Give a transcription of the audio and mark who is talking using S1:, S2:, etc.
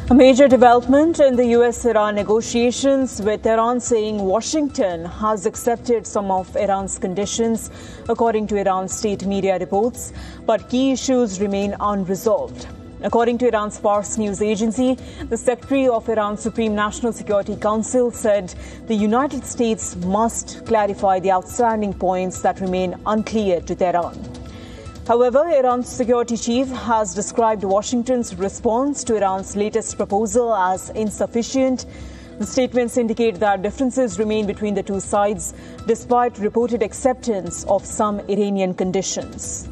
S1: A major development in the US-Iran negotiations, with Iran saying Washington has accepted some of Iran's conditions, according to Iran's state media reports, but key issues remain unresolved. According to Iran's Fars news agency, the Secretary of Iran's Supreme National Security Council said the United States must clarify the outstanding points that remain unclear to Tehran. However, Iran's security chief has described Washington's response to Iran's latest proposal as insufficient. The statements indicate that differences remain between the two sides, despite reported acceptance of some Iranian conditions.